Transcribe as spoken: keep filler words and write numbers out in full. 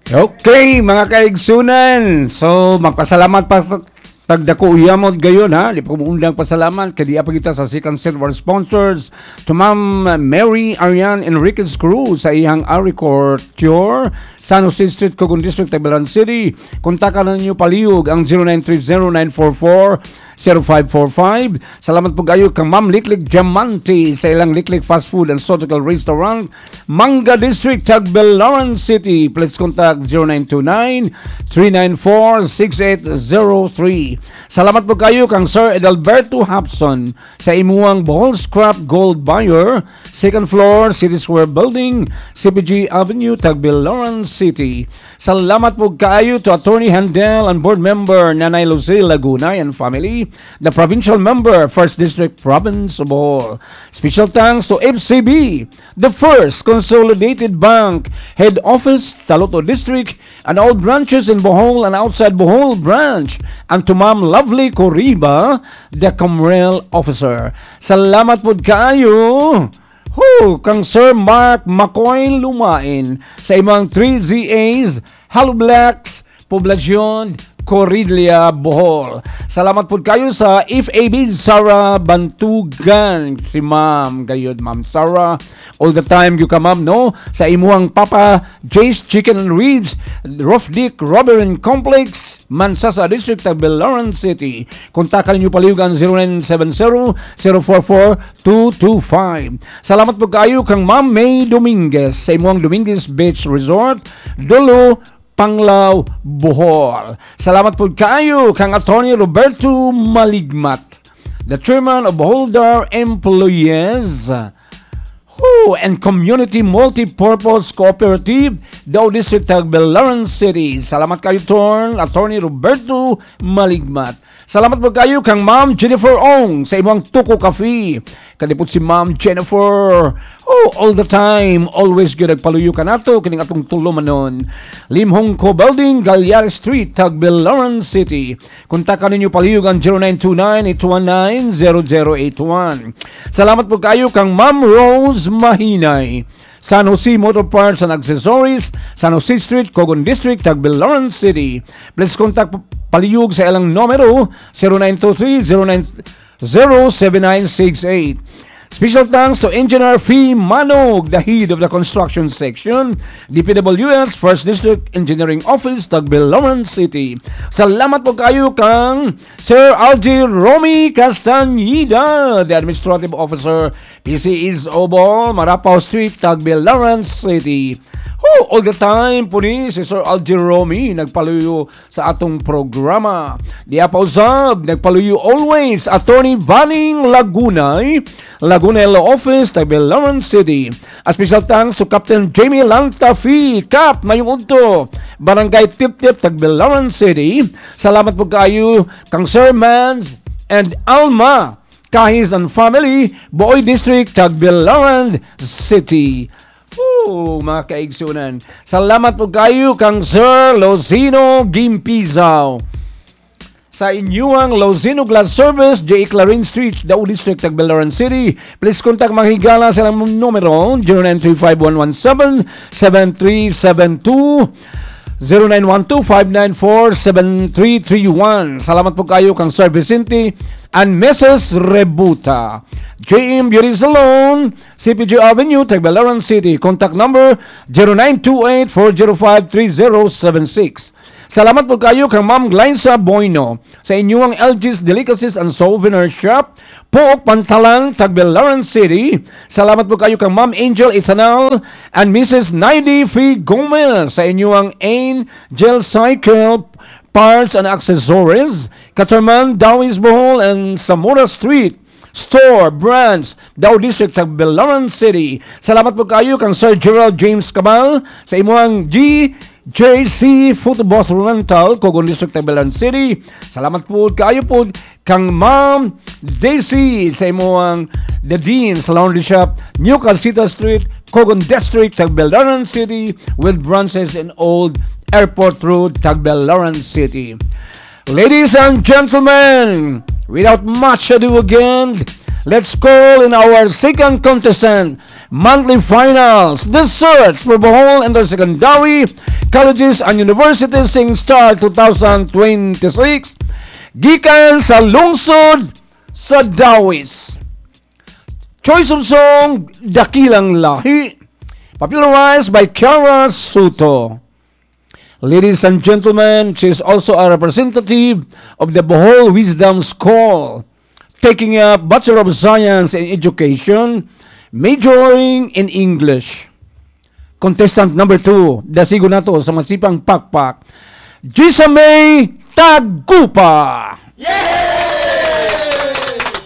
Okay, mga kaigsunan. So, magpasalamat pa sa tagdako uyamod gayon ha. Di pa umuundang pasalamat kadi apa kita sa second set of our sponsors to Ma'am Mary Arian Enriquez Cruz sa ihang Aricor Tour, San Jose Street, Cogon District, Tagbilaran City. Kontakan ninyo palihog ang zero nine three zero nine four four zero five four five. Salamat po kayo kang Ma'am Liklik Diamante sa ilang Liklik Fast Food and Nautical Restaurant, Manga District, Tagbilaran City. Please contact zero nine two nine three nine four six eight zero three. Salamat po kayo kang Sir Edalberto Hapson sa imuang Bohol Scrap Gold Buyer, second floor, City Square Building, C P G Avenue, Tagbilaran City. Salamat po kayo to Attorney Handel and Board Member Nanay Lucy Laguna and family, the Provincial Member, first District, Province of Bohol. Special thanks to F C B, the First Consolidated Bank, Head Office, Taloto District, and all branches in Bohol and outside Bohol branch, and to Ma'am Lovely Coriba, the Comrel Officer. Salamat po kayo Who, kang Sir Mark McCoy Lumain sa imong three Z As, Halo Blacks, Poblasyon, Corridlia, Bohol. Salamat po kayo sa F A B Sarah Bantugan, si Ma'am gayud Ma'am Sarah, all the time you come ma'am no sa imuang Papa Jay's Chicken and Ribs, Rofdick Robbery Complex, Mansasa District, Tagbilaran City. Kontakan niyo paliugan zero nine seven zero zero four four two two five. Salamat po kayo kang Ma'am May Dominguez sa imuang Dominguez Beach Resort, Dolo, Panglao, Bohol. Salamat po kayo kang Attorney Roberto Maligmat, the Chairman of Beholder Employees Who, and Community Multipurpose Cooperative, Dao District, Tagbilaran City. Salamat kayo Torn, Attorney Roberto Maligmat. Salamat po kayo kang Ma'am Jennifer Ong sa ibang Tuko Cafe. Kadipot si Ma'am Jennifer. Oh, all the time, always good nagpaluyo ka nato kining atong tulo manon. Limhong Co Building, Galyari Street, Tagbilaran City. Kontakan ninyo paliyugan zero nine two nine eight one nine zero zero eight one. Salamat po kayo kang Ma'am Rose Mahinay, San Jose Motor Parts and Accessories, San Jose Street, Cogon District, Tagbilaran City. Please contact paliyog sa ilang numero zero nine two three zero nine zero seven nine six eight. Special thanks to Engineer Fee Manog, the head of the construction section, D P W S first District Engineering Office, Tagbilaran City. Salamat po kayo kang Sir Algie Romy Castañeda, the Administrative Officer, P C is Obol, Marapaw Street, Tagbilaran City. Oh, all the time po ni si Sir Algie Romy nagpaluyo sa atong programa. Di pa usab, nagpaluyo always Attorney Vanning Lagunay, Laguna Law Office, Tagbilaran City. A special thanks to Captain Jamie Lantafi, Cap, mayong udto, Barangay Tip-Tip, Tagbilaran City. Salamat po kayo kang Sir Mans and Alma Kahis and family, Boy District, Tagbilaran City. Oh, mga kaigsunan. Salamat po kayo kang Sir Lozino Gimpizaw sa inyuang Lozino Glass Service, J. Clarin Street, Dao District, Tagbilaran City. Please contact mga higala sa lang numero zero nine three five one one seven seven three seven two, zero nine one two five nine four seven three three one. Salamat po kayo kang Sir Vicente and Missus Rebuta, J M Beauty Salon, C P G Avenue, Tagbilaran City. Contact number zero nine two eight four zero five three zero seven six. Salamat po kayo kang Ma'am Glyza Boyno sa inyong L G's Delicacies and Souvenir Shop, Pook Pantalan, Tagbilaran City. Salamat po kayo kang Ma'am Angel Ethanol and Missus Naidi F. Gomez sa inyong Angel Cycle Parts and Accessories, Catarman, Dawis Bohol, and Zamora Street Store, Branch, Dao District, Tagbilaran City. Salamat po kayo kang Sir Gerald James Cabal sa imuang G J C Football Rental, Cogon District, Tagbilaran City. Salamat po kayo po kang Ma'am Daisy sa imuang The Dean's Laundry Shop, New Calcita Street, Cogon District, Tagbilaran City, with branches in Old Airport Road, Tagbilaran City. Ladies and gentlemen, without much ado again, Let's call in our second contestant, monthly finals. The search for Bohol Intersecondary Colleges and Universities Sing Star twenty twenty-six. Gikan sa lungsod sa Dawis. Choice of song, Dakilang Lahi. Popularized by Kiara Soto. Ladies and gentlemen, she is also a representative of the Bohol Wisdom School, taking up Bachelor of Science in Education, majoring in English. Contestant number two, dasigo na to sa masipang pakpak, Gisame Tagupa. Yeah!